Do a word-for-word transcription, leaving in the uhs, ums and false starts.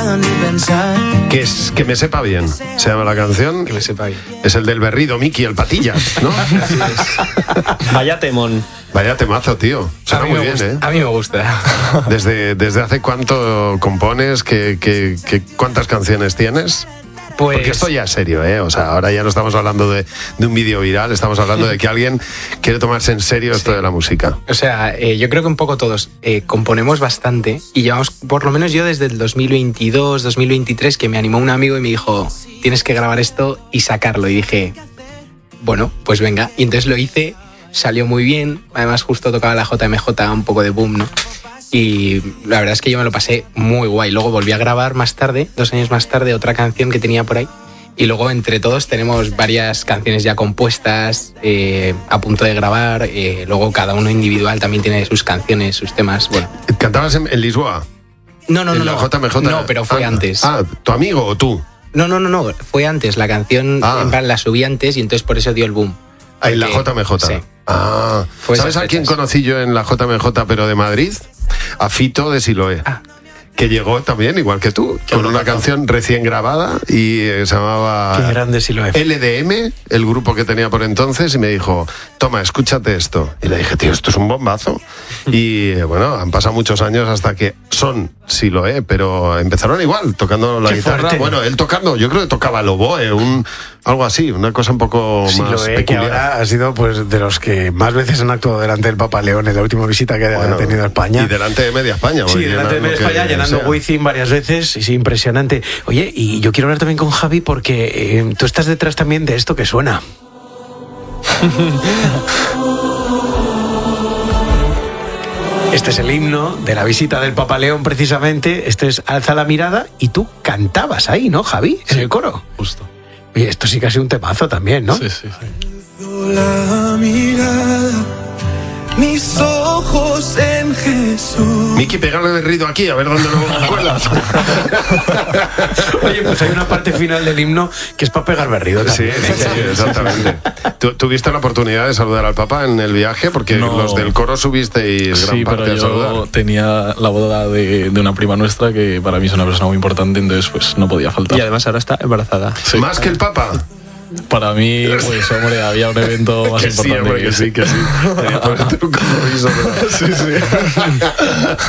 puedo ni pensar. Que, es, que me sepa bien, se llama la canción. Que me sepa bien. Es el del berrido, Miki, el Patillas, ¿no? Así es. Vaya temón. Vaya temazo, tío. Suena muy bien, gusta, ¿eh? A mí me gusta. ¿Desde, desde hace cuánto compones? ¿Qué, qué, qué, ¿Cuántas canciones tienes? Pues... Porque esto ya es serio, ¿eh? O sea, ahora ya no estamos hablando de, de un vídeo viral, estamos hablando de que alguien quiere tomarse en serio esto sí. de la música. O sea, eh, yo creo que un poco todos eh, componemos bastante y llevamos, por lo menos yo desde el dos mil veintidós, dos mil veintitrés, que me animó un amigo y me dijo, tienes que grabar esto y sacarlo. Y dije, bueno, pues venga. Y entonces lo hice, salió muy bien. Además, justo tocaba la J M J, un poco de boom, ¿no? Y la verdad es que yo me lo pasé muy guay. Luego volví a grabar más tarde, dos años más tarde, otra canción que tenía por ahí. Y luego entre todos tenemos varias canciones ya compuestas, eh, a punto de grabar. Eh, luego cada uno individual también tiene sus canciones, sus temas. Bueno. ¿Cantabas en, en Lisboa? No, no, ¿En no. la no. J M J? No, pero fue ah, antes. Ah, ¿tu amigo o tú? No, no, no, no. Fue antes. La canción ah. en plan, la subí antes y entonces por eso dio el boom. Ah, en la J M J. Sí. Ah. Fue ¿Sabes a quién conocí yo en la J M J, pero de Madrid? A Fito de Siloé. Ah. Que llegó también, igual que tú, Qué con una bonito. canción recién grabada y eh, se llamaba... Qué grande sí lo es. L D M, el grupo que tenía por entonces, y me dijo, toma, escúchate esto. Y le dije, tío, esto es un bombazo. Y eh, bueno, han pasado muchos años hasta que son Siloé, pero empezaron igual, tocando la Qué guitarra. fuerte. Bueno, él tocando, yo creo que tocaba el oboe, un, algo así, una cosa un poco Sí, más lo es, que peculiar. ahora ha sido pues de los que más veces han actuado delante del Papa León en la última visita que Bueno, ha tenido a España. Y delante de media España. Sí, porque delante de llenan media lo que España, llenando sea. Wizzing varias veces, y sí, impresionante. Oye, y yo quiero hablar también con Javi porque eh, tú estás detrás también de esto que suena. Este es el himno de la visita del Papa León, precisamente. Este es Alza la mirada, y tú cantabas ahí, ¿no, Javi? En Sí, el coro. Justo. Oye, esto sí que ha sido un temazo también, ¿no? Sí, sí, sí. La mirada, mis ojos en Jesús. Miki, pégale de rido aquí, a ver dónde lo cuelas. Oye, pues hay una parte final del himno que es para pegar berrido Sí, también. sí, sí, exactamente. ¿Tú, ¿Tuviste la oportunidad de saludar al Papa en el viaje? Porque No. los del coro subisteis gran Sí, parte pero a saludar. yo tenía la boda de, de una prima nuestra que para mí es una persona muy importante, entonces pues no podía faltar. Y además ahora está embarazada. Sí. ¿Más que el Papa? Para mí, pues hombre, había un evento más Que sí, importante hombre, que sí, que sí. Tenía que ponerte un compromiso, pero- Sí, sí.